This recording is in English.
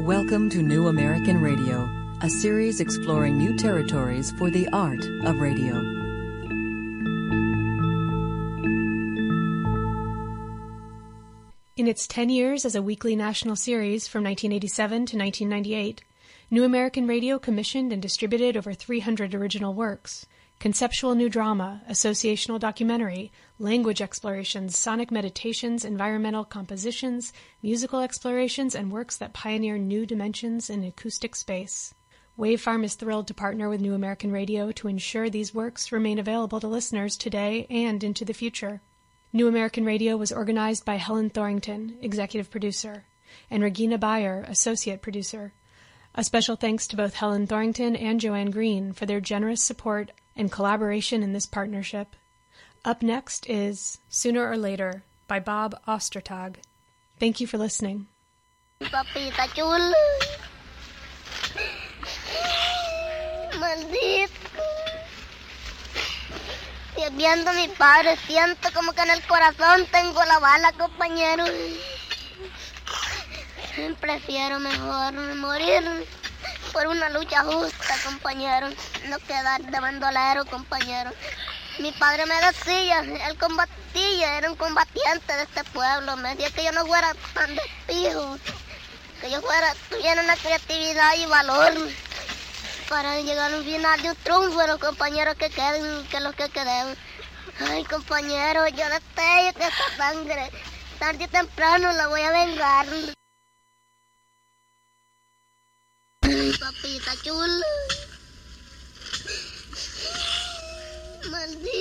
Welcome to New American Radio, a series exploring new territories for the art of radio. In its 10 years as a weekly national series from 1987 to 1998, New American Radio commissioned and distributed over 300 original works. Conceptual new drama, associational documentary, language explorations, sonic meditations, environmental compositions, musical explorations, and works that pioneer new dimensions in acoustic space. Wavefarm is thrilled to partner with New American Radio to ensure these works remain available to listeners today and into the future. New American Radio was organized by Helen Thorington, executive producer, and Regina Bayer, associate producer. A special thanks to both Helen Thorington and Joanne Green for their generous support and collaboration in this partnership. Up next is Sooner or Later by Bob Ostertag. Thank you for listening. Papita chula. Maldito. Y viendo a mi padre, siento como que en el corazón tengo la bala, compañero. Prefiero mejor morir por una lucha justa, compañero, no quedar de bandolero, compañero. Mi padre me decía, él combatía, era un combatiente de este pueblo. Me decía que yo no fuera tan despijo, que yo tuviera una creatividad y valor para llegar al final de un triunfo, los compañeros que queden, que los que queden. Ay, compañero, yo destello que esta sangre, tarde o temprano la voy a vengar. Papita chula. Maldita.